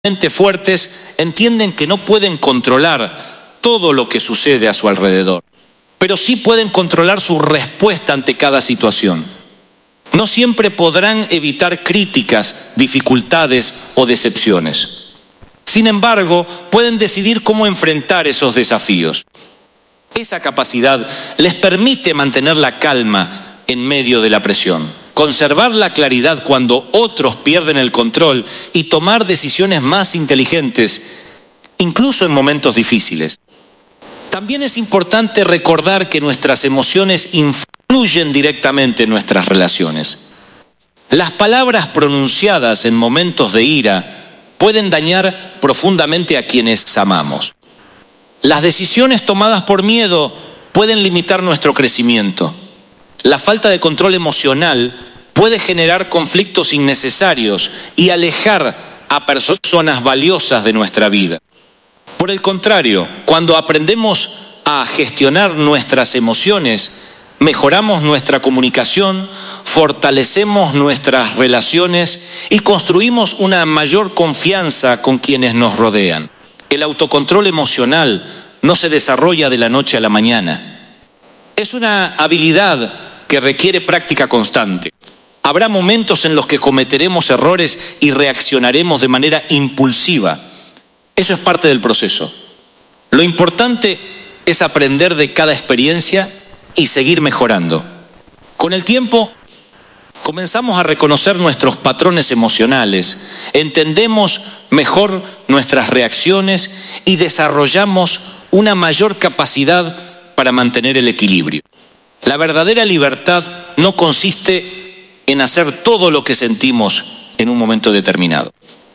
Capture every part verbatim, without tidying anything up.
fuertes entienden que no pueden controlar todo lo que sucede a su alrededor, pero sí pueden controlar su respuesta ante cada situación. No siempre podrán evitar críticas, dificultades o decepciones. Sin embargo, pueden decidir cómo enfrentar esos desafíos. Esa capacidad les permite mantener la calma en medio de la presión, conservar la claridad cuando otros pierden el control y tomar decisiones más inteligentes, incluso en momentos difíciles. También es importante recordar que nuestras emociones influyen directamente en nuestras relaciones. Las palabras pronunciadas en momentos de ira pueden dañar profundamente a quienes amamos. Las decisiones tomadas por miedo pueden limitar nuestro crecimiento. La falta de control emocional puede generar conflictos innecesarios y alejar a personas valiosas de nuestra vida. Por el contrario, cuando aprendemos a gestionar nuestras emociones, mejoramos nuestra comunicación, fortalecemos nuestras relaciones y construimos una mayor confianza con quienes nos rodean. El autocontrol emocional no se desarrolla de la noche a la mañana. Es una habilidad que requiere práctica constante. Habrá momentos en los que cometeremos errores y reaccionaremos de manera impulsiva. Eso es parte del proceso. Lo importante es aprender de cada experiencia y seguir mejorando. Con el tiempo, comenzamos a reconocer nuestros patrones emocionales, entendemos mejor nuestras reacciones y desarrollamos una mayor capacidad para mantener el equilibrio. La verdadera libertad no consiste en hacer todo lo que sentimos en un momento determinado.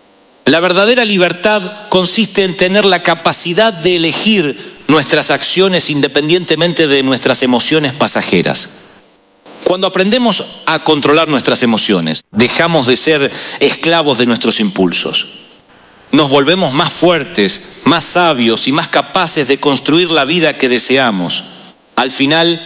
La verdadera libertad consiste en tener la capacidad de elegir nuestras acciones independientemente de nuestras emociones pasajeras. Cuando aprendemos a controlar nuestras emociones, dejamos de ser esclavos de nuestros impulsos. Nos volvemos más fuertes, más sabios y más capaces de construir la vida que deseamos. Al final,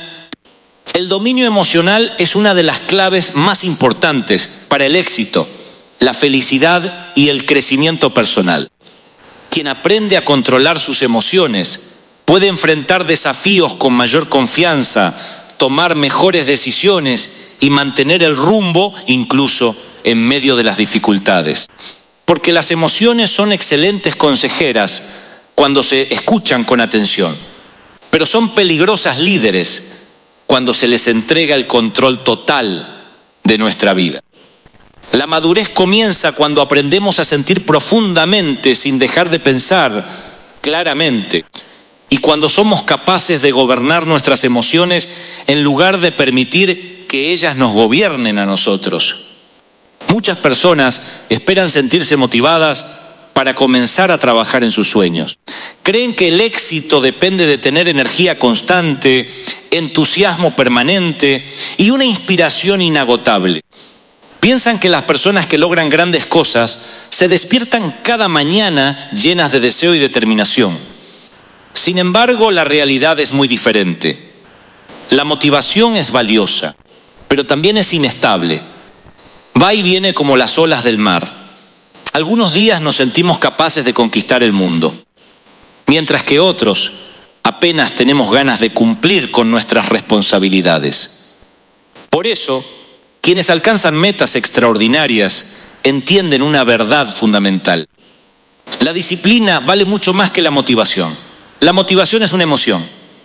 el dominio emocional es una de las claves más importantes para el éxito, la felicidad y el crecimiento personal. Quien aprende a controlar sus emociones puede enfrentar desafíos con mayor confianza, tomar mejores decisiones y mantener el rumbo incluso en medio de las dificultades. Porque las emociones son excelentes consejeras cuando se escuchan con atención, pero son peligrosas líderes cuando se les entrega el control total de nuestra vida. La madurez comienza cuando aprendemos a sentir profundamente sin dejar de pensar claramente y cuando somos capaces de gobernar nuestras emociones en lugar de permitir que ellas nos gobiernen a nosotros. Muchas personas esperan sentirse motivadas para comenzar a trabajar en sus sueños. Creen que el éxito depende de tener energía constante, entusiasmo permanente y una inspiración inagotable. Piensan que las personas que logran grandes cosas se despiertan cada mañana llenas de deseo y determinación. Sin embargo, la realidad es muy diferente. La motivación es valiosa, pero también es inestable. Va y viene como las olas del mar. Algunos días nos sentimos capaces de conquistar el mundo, mientras que otros apenas tenemos ganas de cumplir con nuestras responsabilidades. Por eso, quienes alcanzan metas extraordinarias entienden una verdad fundamental. La disciplina vale mucho más que la motivación. La motivación es una emoción.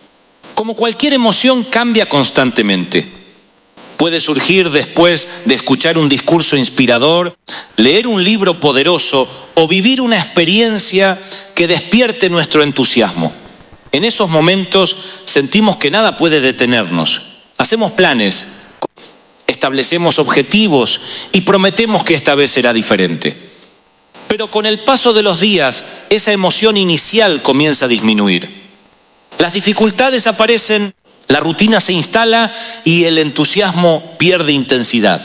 Como cualquier emoción, cambia constantemente. Puede surgir después de escuchar un discurso inspirador, leer un libro poderoso o vivir una experiencia que despierte nuestro entusiasmo. En esos momentos sentimos que nada puede detenernos. Hacemos planes, establecemos objetivos y prometemos que esta vez será diferente. Pero con el paso de los días, esa emoción inicial comienza a disminuir. Las dificultades aparecen, la rutina se instala y el entusiasmo pierde intensidad.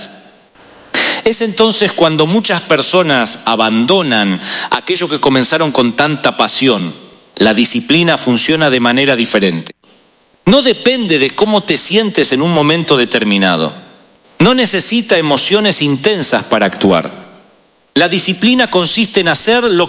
Es entonces cuando muchas personas abandonan aquello que comenzaron con tanta pasión. La disciplina funciona de manera diferente. No depende de cómo te sientes en un momento determinado. No necesita emociones intensas para actuar. La disciplina consiste en hacer lo